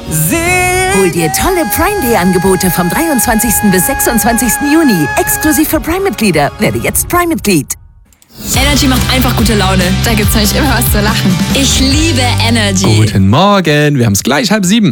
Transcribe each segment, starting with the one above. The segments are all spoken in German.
Hol dir tolle Prime Day Angebote vom 23. bis 26. Juni. Exklusiv für Prime-Mitglieder. Werde jetzt Prime-Mitglied. Energy macht einfach gute Laune. Da gibt's nämlich immer was zu lachen. Ich liebe Energy. Guten Morgen, wir haben es gleich 6:30.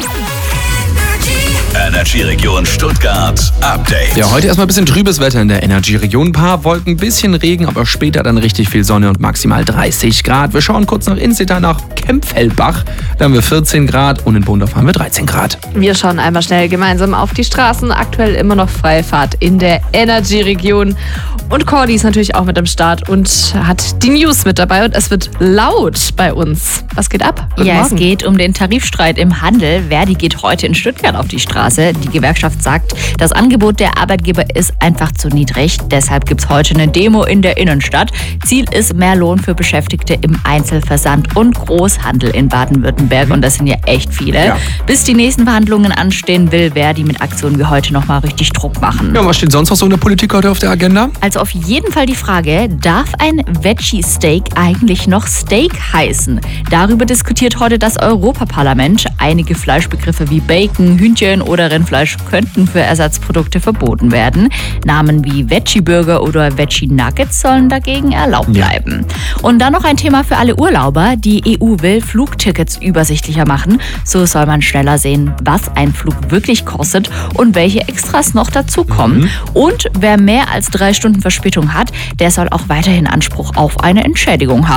Energy-Region Stuttgart Update. Ja, heute erstmal ein bisschen trübes Wetter in der Energy-Region. Ein paar Wolken, ein bisschen Regen, aber später dann richtig viel Sonne und maximal 30 Grad. Wir schauen kurz nach Instetter, nach Kempfellbach. Da haben wir 14 Grad und in Bundorf haben wir 13 Grad. Wir schauen einmal schnell gemeinsam auf die Straßen. Aktuell immer noch freie Fahrt in der Energy-Region. Und Cordy ist natürlich auch mit am Start und hat die News mit dabei. Und es wird laut bei uns. Was geht ab? Guten Ja, Morgen. es geht um den Tarifstreit im Handel. Verdi geht heute in Stuttgart auf die Straße. Die Gewerkschaft sagt, das Angebot der Arbeitgeber ist einfach zu niedrig. Deshalb gibt es heute eine Demo in der Innenstadt. Ziel ist mehr Lohn für Beschäftigte im Einzelversand und Großhandel in Baden-Württemberg. Und das sind ja echt viele. Ja. Bis die nächsten Verhandlungen anstehen, will Verdi mit Aktionen wie heute nochmal richtig Druck machen. Ja, was steht sonst noch so in der Politik heute auf der Agenda? Also auf jeden Fall die Frage, darf ein Veggie-Steak eigentlich noch Steak heißen? Darüber diskutiert heute das Europaparlament. Einige Fleischbegriffe wie Bacon, Hühnchen oder Rindfleisch könnten für Ersatzprodukte verboten werden. Namen wie Veggie-Burger oder Veggie-Nuggets sollen dagegen erlaubt bleiben. Und dann noch ein Thema für alle Urlauber. Die EU will Flugtickets übersichtlicher machen. So soll man schneller sehen, was ein Flug wirklich kostet und welche Extras noch dazukommen. Und wer mehr als 3 Stunden Verspätung hat, der soll auch weiterhin Anspruch auf eine Entschädigung haben.